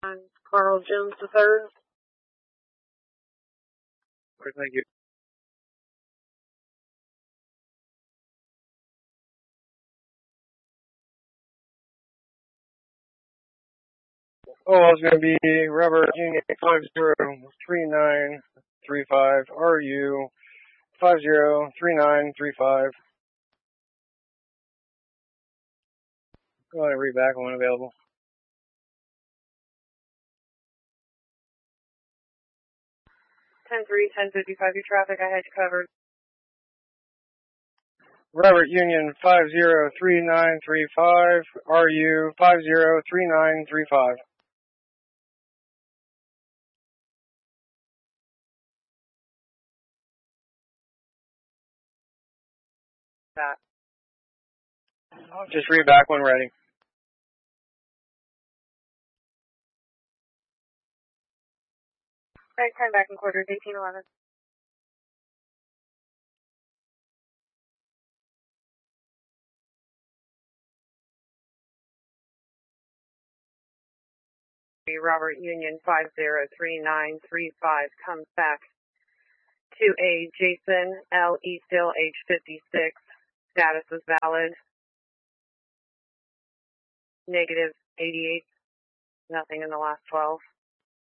Carl Jones III. Thank you. Oh, it's going to be Robert Union 503935 RU 503935. Go ahead and read back when available. 10-3, 1055, your traffic, I had you covered. Robert Union 503935 RU 503935. That. Just read back when ready. Right, time back in quarters, 1811. Robert Union 503935 comes back to a Jason L. Easthill, age 56. Status is valid. -88. Nothing in the last 12.